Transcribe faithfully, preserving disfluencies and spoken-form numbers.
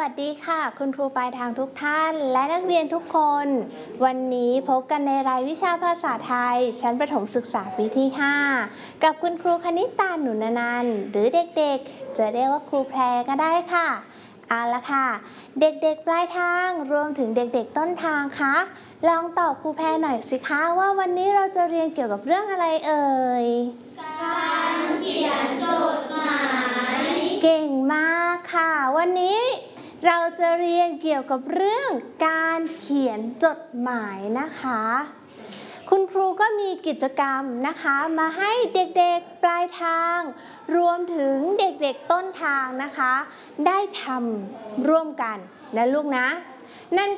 วัสดีค่ะคุณครูปลายทางทุกท่านและนักเรียนทุกคน วันนี้พบกันในรายวิชาภาษาไทยชั้นประถมศึกษาปีที่ห้ากับคุณครูคณิตาหนุนนันท์หรือเด็กๆจะเรียกว่าครูแพรก็ได้ค่ะเอาละค่ะเด็กๆปลายทางรวมถึงเด็กๆต้นทางคะลองตอบครูแพรหน่อยสิคะว่าวันนี้เราจะเรียนเกี่ยวกับเรื่องอะไรเอ่ยการเขียนจดหมายเก่งมากค่ะวันนี้เราจะเรียนเกี่ยวกับเรื่องการเขียนจดหมายนะคะคุณครูก็มีกิจกรรมนะคะมาให้เด็กๆปลายทางรวมถึงเด็กๆต้นทางนะคะได้ทำร่วมกันนะลูกนะนั่น